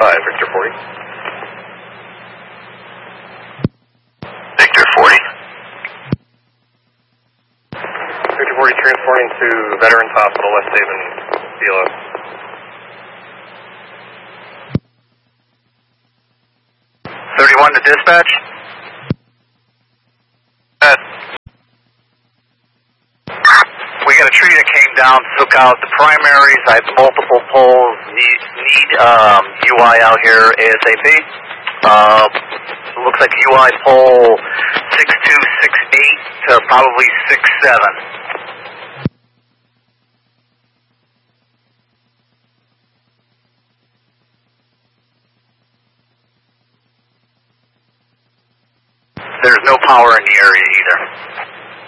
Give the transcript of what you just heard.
5, Victor 40. Victor 40. Victor 40 transporting to Veterans Hospital, West Haven, BLS. To dispatch. We got a tree that came down, took out the primaries. I have multiple poles. Need UI out here ASAP. Looks like UI pole 6268 to probably 67. There's no power in the area either.